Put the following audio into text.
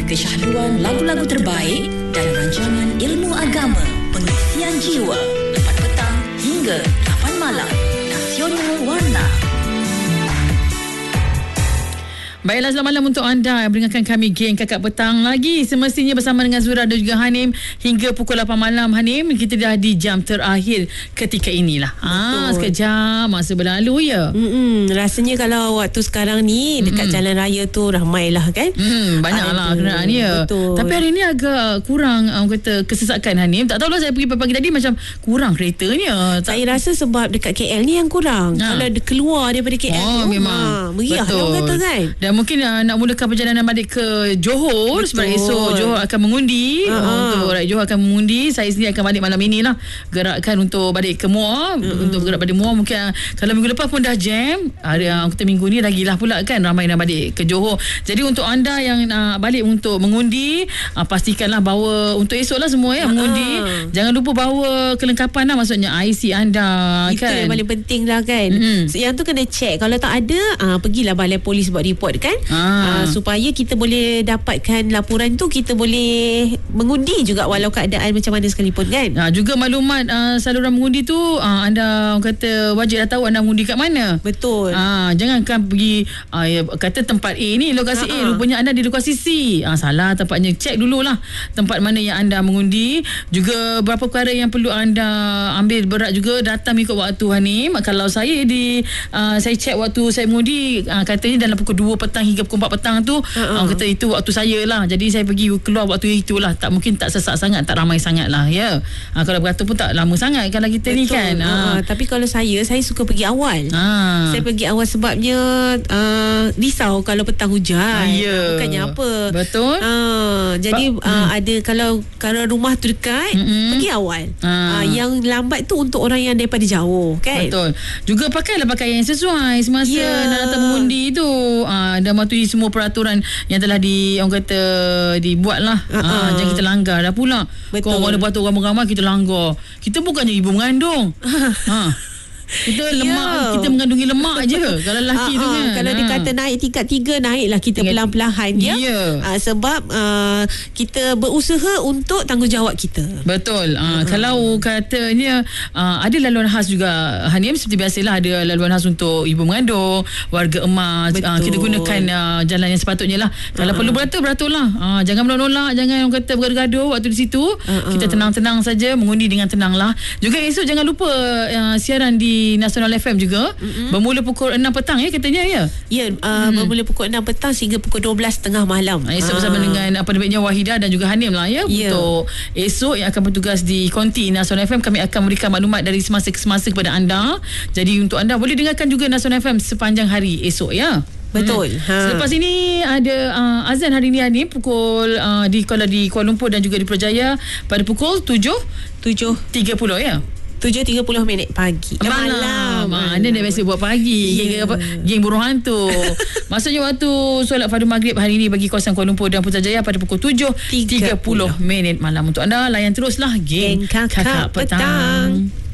kesyahduan lagu-lagu terbaik dan rancangan ilmu agama, pengisian jiwa, 4 petang hingga 8 malam. Nasional Warna. Baiklah, selamat malam untuk anda yang mendengarkan kami geng Kakak Petang lagi. Semestinya bersama dengan Zura dan juga Hanim hingga pukul 8 malam. Hanim, kita dah di jam terakhir ketika inilah. Sekejap masa berlalu ya. Rasanya kalau waktu sekarang ni dekat jalan raya tu ramailah kan. Banyaklah kenderaan ya. Betul. Tapi hari ni agak kurang kata kesesakan, Hanim. Tak tahulah, saya pergi pagi tadi macam kurang keretanya. Saya rasa sebab dekat KL ni yang kurang. Kalau dia keluar daripada KL tu memang meriah lah orang kata kan. Dan mungkin nak mulakan perjalanan balik ke Johor. Betul. Sebab esok Johor akan mengundi. Untuk rakyat Johor akan mengundi. Saya sendiri akan balik malam ini lah. Gerakkan untuk balik ke Muar. Untuk bergerak balik Muar. Mungkin kalau minggu lepas pun dah jam. Kita minggu ni lagilah pula kan. Ramai nak balik ke Johor. Jadi untuk anda yang balik untuk mengundi, pastikanlah bawa untuk esok lah semua ya mengundi. Jangan lupa bawa kelengkapan lah. Maksudnya IC anda. Itu kan? yang paling penting lah kan. Yang tu kena check. Kalau tak ada, pergilah balai polis buat report kan. Supaya kita boleh dapatkan laporan tu, kita boleh mengundi juga walau keadaan macam mana sekalipun kan. Juga maklumat saluran mengundi tu, anda kata wajib dah tahu anda mengundi kat mana. Betul. Jangankan pergi kata tempat A ni lokasi A, rupanya anda di lokasi C. Salah tempatnya. Cek dululah tempat mana yang anda mengundi. Juga berapa perkara yang perlu anda ambil berat juga, datang ikut waktu Hanim. Kalau saya saya cek waktu saya mengundi, katanya dalam pukul 2 petang hingga pukul 4 petang tu, kata itu waktu saya lah. Jadi saya pergi keluar waktu itulah. Tak mungkin tak sesak sangat, tak ramai sangat lah ya. Kalau beratur pun tak lama sangat kalau kita ni kan. Tapi kalau saya suka pergi awal. Saya pergi awal sebabnya risau kalau petang hujan. Bukannya apa. Betul. Jadi ada kalau rumah tu dekat, pergi awal. Yang lambat tu untuk orang yang daripada jauh kan. Betul. Juga pakailah pakaian yang sesuai semasa nak datang mengundi tu. Dan mematuhi semua peraturan yang telah dibuat lah. Jangan kita langgar dah pula. Kalau orang ada beratur ramai-ramai kita langgar. Kita bukannya ibu mengandung. Kita lemak, kita mengandungi lemak je kalau lelaki tu kan. Kalau dia kata naik tingkat 3, naiklah kita perlahan-lahan ya. Sebab kita berusaha untuk tanggungjawab kita. Betul. Kalau katanya ada laluan khas juga Hanim, seperti biasalah ada laluan khas untuk ibu mengandung, warga emas. Kita gunakan jalan yang sepatutnya lah. Kalau perlu beratur lah. Jangan menolak, jangan orang kata bergaduh waktu di situ. Kita tenang-tenang saja, mengundi dengan tenang lah. Juga esok jangan lupa siaran di Nasional FM juga. Bermula pukul 6 petang ya katanya ya. Ya, bermula pukul 6 petang sehingga pukul 12.30 malam. Esok bersama dengan namanya Wahidah dan juga Hanim lah ya. Untuk esok yang akan bertugas di Konti Nasional FM, kami akan memberikan maklumat dari semasa ke semasa kepada anda. Jadi untuk anda boleh dengarkan juga Nasional FM sepanjang hari esok ya. Betul. Selepas ini ada azan hari ni pukul di Kuala Lumpur dan juga di Putrajaya pada pukul 7.30 ya. 7.30 pagi. Malam. Anda dah biasa buat pagi. Geng burung hantu. Maksudnya waktu solat fardu maghrib hari ini bagi kawasan Kuala Lumpur dan Putrajaya pada pukul 7.30 malam. Untuk anda layan teruslah geng Kakak Petang.